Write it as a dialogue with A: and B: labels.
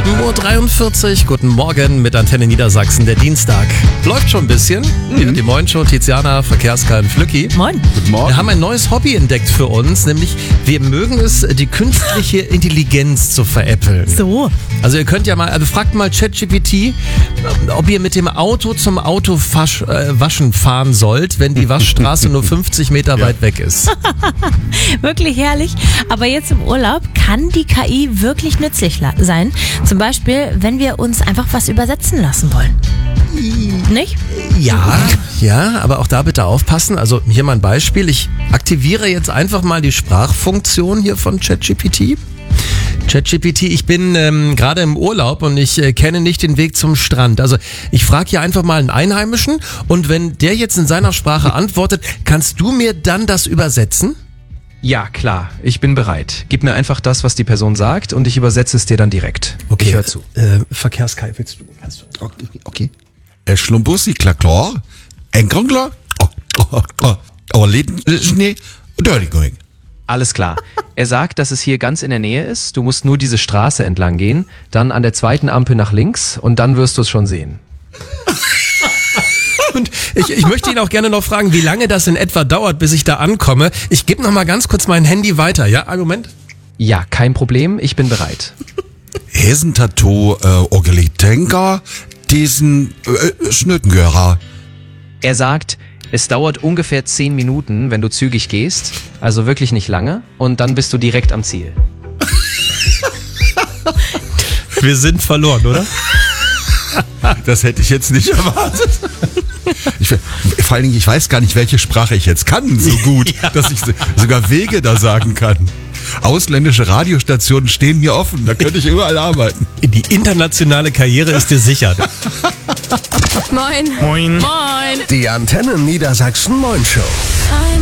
A: 7:43 Uhr, guten Morgen mit Antenne Niedersachsen, der Dienstag. Läuft schon ein bisschen. Hier die Moin-Show, Tiziana, Verkehrskein, Flücki.
B: Moin.
C: Guten Morgen.
A: Wir haben ein neues Hobby entdeckt für uns, nämlich wir mögen es, die künstliche Intelligenz zu veräppeln.
B: So.
A: Also ihr könnt ja mal, also fragt mal ChatGPT, ob ihr mit dem Auto zum Autowaschen fahren sollt, wenn die Waschstraße nur 50 Meter weit weg ist.
B: Wirklich herrlich. Aber jetzt im Urlaub kann die KI wirklich nützlich sein. Zum Beispiel, wenn wir uns einfach was übersetzen lassen wollen. Nicht?
A: Ja, aber auch da bitte aufpassen. Also hier mal ein Beispiel. Ich aktiviere jetzt einfach mal die Sprachfunktion hier von ChatGPT. ChatGPT, ich bin gerade im Urlaub und ich kenne nicht den Weg zum Strand. Also ich frage hier einfach mal einen Einheimischen und wenn der jetzt in seiner Sprache antwortet, kannst du mir dann das übersetzen?
D: Ja, klar, ich bin bereit. Gib mir einfach das, was die Person sagt und ich übersetze es dir dann direkt.
A: Okay,
D: Ich höre zu.
A: Verkehrskai, willst du? Kannst du?
C: Okay. Schlumbussi, klar. Engangler. Aber Leden, Schnee, Dirty Going.
D: Alles klar. Er sagt, dass es hier ganz in der Nähe ist. Du musst nur diese Straße entlang gehen, dann an der zweiten Ampel nach links und dann wirst du es schon sehen.
A: Und ich möchte ihn auch gerne noch fragen, wie lange das in etwa dauert, bis ich da ankomme. Ich gebe noch mal ganz kurz mein Handy weiter, ja? Einen Moment.
D: Ja, kein Problem, ich bin bereit.
C: Hesentato, Orgelitenka, diesen Schnüttengörer.
D: Er sagt, es dauert ungefähr 10 Minuten, wenn du zügig gehst, also wirklich nicht lange, und dann bist du direkt am Ziel.
A: Wir sind verloren, oder?
C: Das hätte ich jetzt nicht erwartet. Vor allen Dingen, ich weiß gar nicht, welche Sprache ich jetzt kann so gut, dass ich sogar Wege da sagen kann. Ausländische Radiostationen stehen mir offen, da könnte ich überall arbeiten.
A: Die internationale Karriere ist dir sicher.
B: Moin.
E: Moin.
B: Moin.
E: Die Antenne Niedersachsen Moin Show.